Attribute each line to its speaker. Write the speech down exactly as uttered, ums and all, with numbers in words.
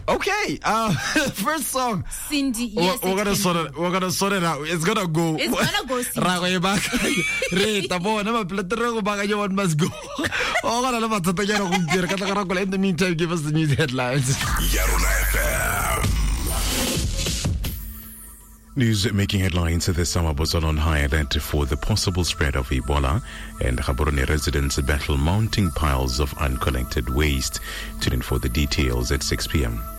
Speaker 1: Okay, uh, first song.
Speaker 2: Cindy, yes,
Speaker 1: we're, we're gonna sort it. We're gonna sort it out. It's gonna go.
Speaker 2: It's gonna go.
Speaker 1: Cindy. Rita, boy, never play the room. Bagayo one must go. Oh, what about the Tagaro? In the meantime, give us the news headlines.
Speaker 3: News making headlines this summer was on high alert for the possible spread of Ebola, and Gaborone residents battle mounting piles of uncollected waste. Tune in for the details at six p.m.